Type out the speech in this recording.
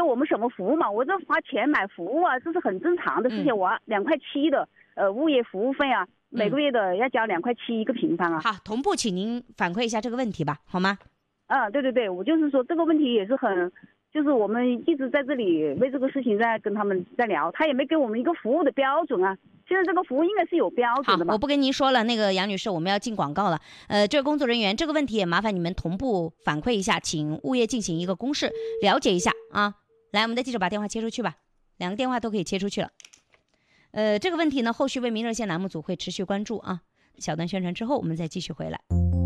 我们什么服务嘛，我这花钱买服务啊，这是很正常的事情。我2.7块的物业服务费啊，每个月的要交2.7块一个平方啊。 好，同步请您反馈一下这个问题吧，好吗？ 对，我就是说这个问题也是很，就是我们一直在这里为这个事情在跟他们在聊，他也没给我们一个服务的标准啊。现在这个服务应该是有标准的嘛。 好，我不跟您说了，那个杨女士，我们要进广告了。这个工作人员这个问题也麻烦你们同步反馈一下，请物业进行一个公示，了解一下啊。来，我们的记者把电话切出去吧，2个电话都可以切出去了。这个问题呢，后续为民热线栏目组会持续关注啊。小段宣传之后，我们再继续回来。